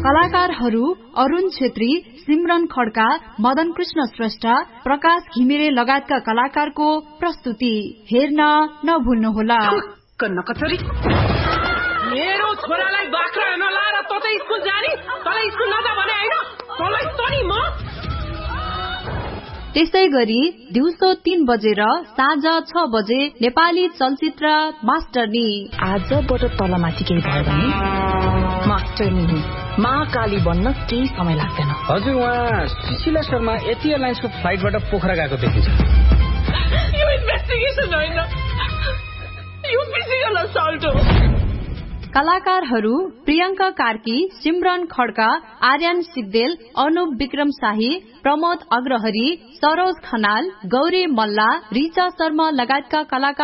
कलाकारहरू अरुण छेत्री, सिमरन खड्का, मदन कृष्ण श्रेष्ठ, प्रकाश घिमिरे लगायतका कलाकारको प्रस्तुति हेर्न नभुल्नुहोला। मेरो छोरालाई बाख्रा नलाएर त स्कुल जाने, तँलाई स्कुल नजा भने हैन, तँलाई तनी म। त्यसै गरी दिउँसो 3 बजे र साँझ 6 बजे नेपाली चलचित्र मास्टरनी। आजबाट तलमाथि केही भयो भने मास्टरनी महाकाली बन्न केही समय लाग्दैन। हजुर, उहाँ सुशीला शर्मा एटी एयरलाइन्सको फ्लाइटबाट पोखरा गएको देखिन्छ। यो इन्भेस्टिगेसन होइन, यो फिजिकल असल्ट हो। कलाकारहरू प्रियंका कार्की, सिमरन खड्का, आर्यन सिग्देल, अनुप विक्रम शाही, प्रमोद अग्रहरी, सरोज खनाल, गौरी मल्ला, रिचा शर्मा लगायतका कलाकार